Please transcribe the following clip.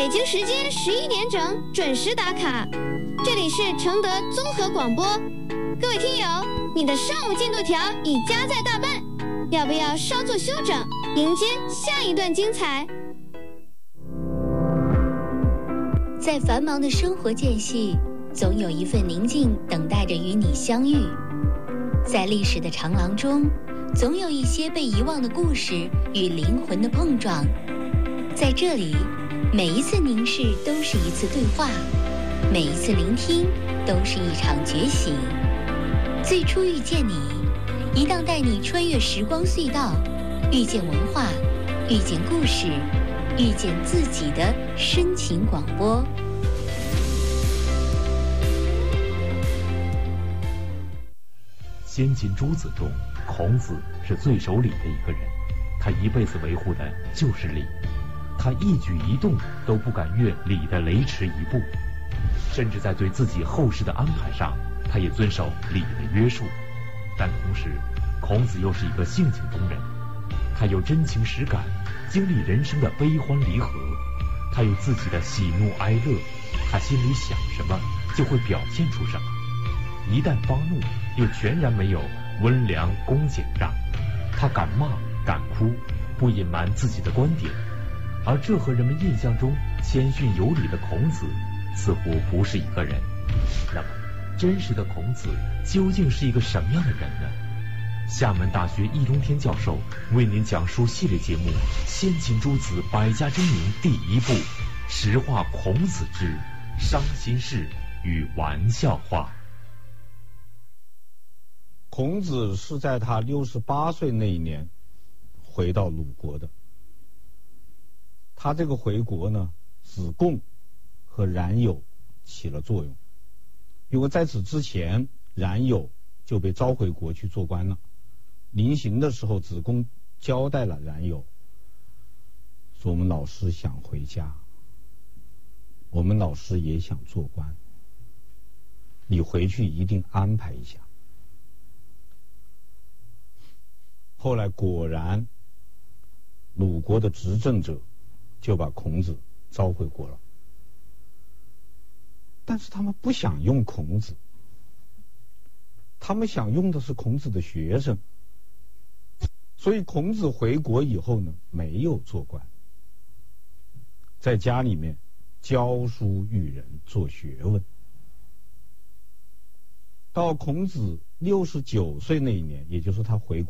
北京时间11点整准时打卡。这里是承德综合广播，各位听友，你的上午进度条已加载大半，要不要稍作休整，迎接下一段精彩？ 在繁忙的生活间隙，总有一份宁静等待着与你相遇。在历史的长廊中，总有一些被遗忘的故事与灵魂的碰撞。在这里，每一次凝视都是一次对话，每一次聆听都是一场觉醒。最初遇见你，一档带你穿越时光隧道，遇见文化，遇见故事，遇见自己的深情广播。 先秦诸子中，孔子是最守礼的一个人，他一辈子维护的就是礼，他一举一动都不敢越礼的雷池一步，甚至在对自己后事的安排上，他也遵守礼的约束。但同时，孔子又是一个性情中人，他有真情实感，经历人生的悲欢离合，他有自己的喜怒哀乐，他心里想什么就会表现出什么，一旦发怒又全然没有温良恭俭让，他敢骂敢哭，不隐瞒自己的观点，而这和人们印象中谦逊有礼的孔子似乎不是一个人。那么真实的孔子究竟是一个什么样的人呢？厦门大学易中天教授为您讲述系列节目《先秦诸子百家争鸣》第一部，实话孔子之伤心事与玩笑话。 孔子是在他68岁那一年回到鲁国的。他这个回国呢，子贡和冉有起了作用，因为在此之前冉有就被召回国去做官了。临行的时候，子贡交代了冉有说，我们老师想回家，我们老师也想做官，你回去一定安排一下。后来果然鲁国的执政者就把孔子召回国了，但是他们不想用孔子，他们想用的是孔子的学生，所以孔子回国以后呢，没有做官，在家里面教书育人，做学问。到孔子69岁那一年，也就是他回国